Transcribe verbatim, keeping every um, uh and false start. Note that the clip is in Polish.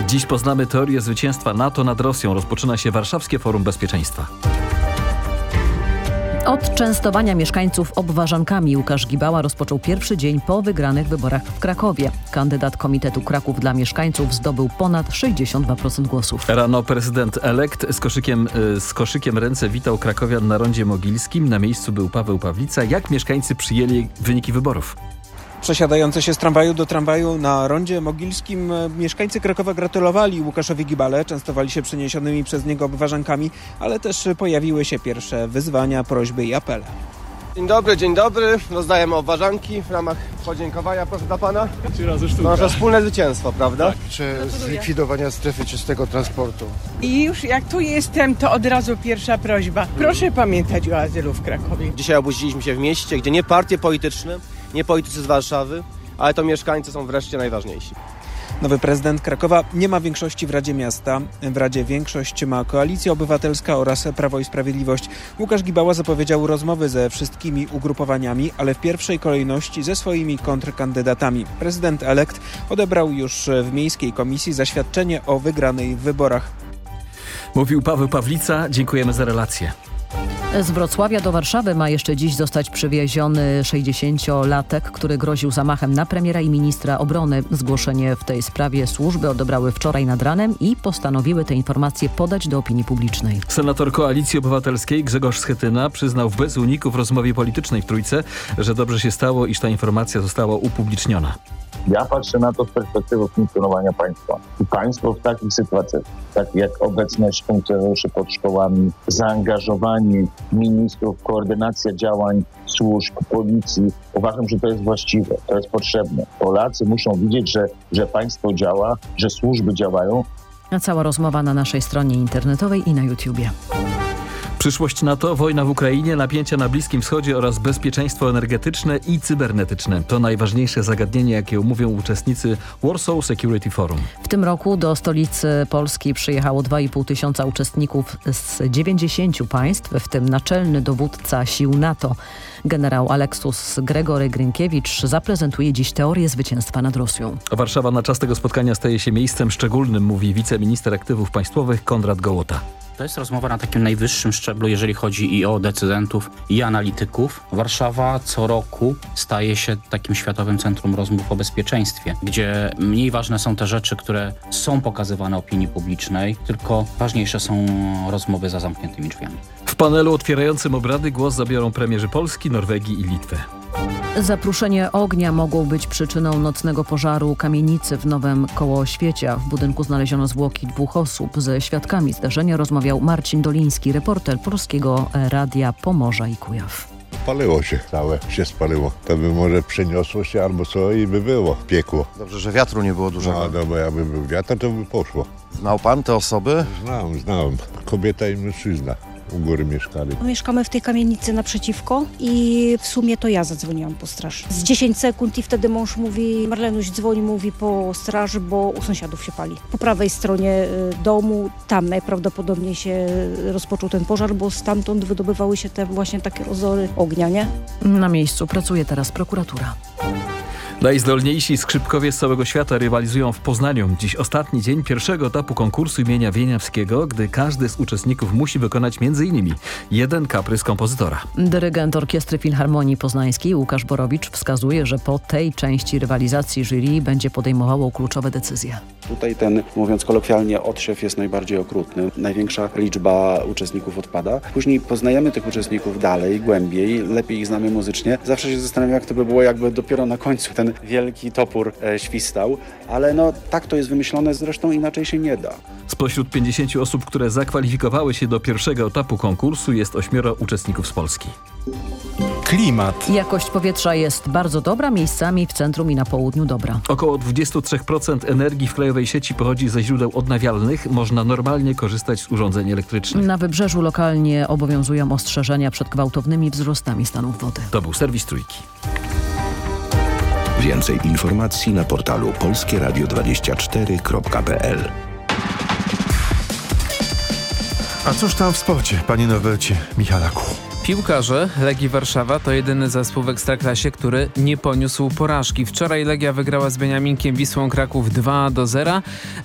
Dziś poznamy teorię zwycięstwa NATO nad Rosją. Rozpoczyna się Warszawskie Forum Bezpieczeństwa. Od częstowania mieszkańców obwarzankami Łukasz Gibała rozpoczął pierwszy dzień po wygranych wyborach w Krakowie. Kandydat Komitetu Kraków dla Mieszkańców zdobył ponad sześćdziesiąt dwa procent głosów. Rano prezydent elekt z koszykiem, z koszykiem ręce witał krakowian na rondzie Mogilskim. Na miejscu był Paweł Pawlica. Jak mieszkańcy przyjęli wyniki wyborów? Przesiadający się z tramwaju do tramwaju na rondzie Mogilskim mieszkańcy Krakowa gratulowali Łukaszowi Gibale, częstowali się przyniesionymi przez niego obwarzankami, ale też pojawiły się pierwsze wyzwania, prośby i apele. Dzień dobry, dzień dobry. Rozdajemy obwarzanki w ramach podziękowania, proszę dla pana. Trzy razy sztuka. Nasze wspólne zwycięstwo, prawda? Tak, czy zlikwidowania strefy czystego transportu. I już jak tu jestem, to od razu pierwsza prośba. Proszę pamiętać o azylu w Krakowie. Dzisiaj obudziliśmy się w mieście, gdzie nie partie polityczne, nie politycy z Warszawy, ale to mieszkańcy są wreszcie najważniejsi. Nowy prezydent Krakowa nie ma większości w Radzie Miasta. W Radzie większość ma Koalicja Obywatelska oraz Prawo i Sprawiedliwość. Łukasz Gibała zapowiedział rozmowy ze wszystkimi ugrupowaniami, ale w pierwszej kolejności ze swoimi kontrkandydatami. Prezydent elekt odebrał już w Miejskiej Komisji zaświadczenie o wygranej w wyborach. Mówił Paweł Pawlica. Dziękujemy za relację. Z Wrocławia do Warszawy ma jeszcze dziś zostać przywieziony sześćdziesięciolatek, który groził zamachem na premiera i ministra obrony. Zgłoszenie w tej sprawie służby odebrały wczoraj nad ranem i postanowiły te informacje podać do opinii publicznej. Senator Koalicji Obywatelskiej Grzegorz Schetyna przyznał w bez uniku w rozmowie politycznej w Trójce, że dobrze się stało, iż ta informacja została upubliczniona. Ja patrzę na to z perspektywy funkcjonowania państwa. I państwo w takich sytuacjach, tak jak obecność funkcjonariuszy pod szkołami, zaangażowanie ministrów, koordynacja działań służb, policji, uważam, że to jest właściwe, to jest potrzebne. Polacy muszą widzieć, że, że państwo działa, że służby działają. A cała rozmowa na naszej stronie internetowej i na YouTubie. Przyszłość NATO, wojna w Ukrainie, napięcia na Bliskim Wschodzie oraz bezpieczeństwo energetyczne i cybernetyczne. To najważniejsze zagadnienie, jakie omówią uczestnicy Warsaw Security Forum. W tym roku do stolicy Polski przyjechało dwa i pół tysiąca uczestników z dziewięćdziesięciu państw, w tym naczelny dowódca sił NATO. Generał Aleksus Gregory Grynkiewicz zaprezentuje dziś teorię zwycięstwa nad Rosją. Warszawa na czas tego spotkania staje się miejscem szczególnym, mówi wiceminister aktywów państwowych Konrad Gołota. To jest rozmowa na takim najwyższym szczeblu, jeżeli chodzi i o decydentów, i analityków. Warszawa co roku staje się takim światowym centrum rozmów o bezpieczeństwie, gdzie mniej ważne są te rzeczy, które są pokazywane opinii publicznej, tylko ważniejsze są rozmowy za zamkniętymi drzwiami. W panelu otwierającym obrady głos zabiorą premierzy Polski, Norwegii i Litwy. Zapruszenie ognia mogło być przyczyną nocnego pożaru kamienicy w Nowym Kołoświecie. W budynku znaleziono zwłoki dwóch osób. Ze świadkami zdarzenia rozmawiał Marcin Doliński, reporter Polskiego Radia Pomorza i Kujaw. Paliło się całe, się spaliło. To by może przeniosło się albo co i by było, piekło. Dobrze, że wiatru nie było dużego. No, no bo jakby był wiatr, to by poszło. Znał pan te osoby? Znam, znam. Kobieta i mężczyzna. U góry mieszkali. Mieszkamy w tej kamienicy naprzeciwko i w sumie to ja zadzwoniłam po straż. Z dziesięć sekund i wtedy mąż mówi, Marlenuś dzwoni, mówi po straż, bo u sąsiadów się pali. Po prawej stronie domu, tam najprawdopodobniej się rozpoczął ten pożar, bo stamtąd wydobywały się te właśnie takie rozory ognia, nie? Na miejscu pracuje teraz prokuratura. Najzdolniejsi skrzypkowie z całego świata rywalizują w Poznaniu. Dziś ostatni dzień pierwszego etapu konkursu imienia Wieniawskiego, gdy każdy z uczestników musi wykonać między innymi jeden kaprys kompozytora. Dyrygent Orkiestry Filharmonii Poznańskiej Łukasz Borowicz wskazuje, że po tej części rywalizacji jury będzie podejmowało kluczowe decyzje. Tutaj ten, mówiąc kolokwialnie, odsiew jest najbardziej okrutny. Największa liczba uczestników odpada. Później poznajemy tych uczestników dalej, głębiej, lepiej ich znamy muzycznie. Zawsze się zastanawiam, jak to by było, jakby dopiero na końcu ten wielki topór e, świstał, ale no tak to jest wymyślone, zresztą inaczej się nie da. Spośród pięćdziesięciu osób, które zakwalifikowały się do pierwszego etapu konkursu, jest ośmioro uczestników z Polski. Klimat. Jakość powietrza jest bardzo dobra, miejscami w centrum i na południu dobra. Około dwadzieścia trzy procent energii w krajowej sieci pochodzi ze źródeł odnawialnych. Można normalnie korzystać z urządzeń elektrycznych. Na wybrzeżu lokalnie obowiązują ostrzeżenia przed gwałtownymi wzrostami stanów wody. To był serwis Trójki. Więcej informacji na portalu polskie radio dwadzieścia cztery kropka p l. A cóż tam w sporcie, panie Norbercie Michalaku? Piłkarze Legii Warszawa to jedyny zespół w Ekstraklasie, który nie poniósł porażki. Wczoraj Legia wygrała z Beniaminkiem Wisłą Kraków dwa do zera.